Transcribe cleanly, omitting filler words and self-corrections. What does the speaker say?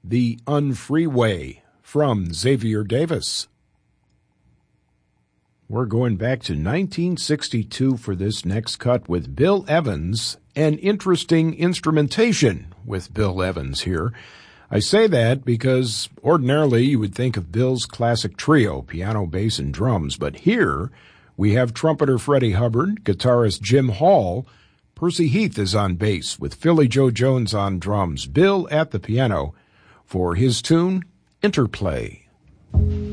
The Unfreeway from Xavier Davis. We're going back to 1962 for this next cut with Bill Evans, and interesting instrumentation with Bill Evans here. I say that because ordinarily you would think of Bill's classic trio, piano, bass, and drums, but here we have trumpeter Freddie Hubbard, guitarist Jim Hall, Percy Heath is on bass with Philly Joe Jones on drums, Bill at the piano for his tune, Interplay.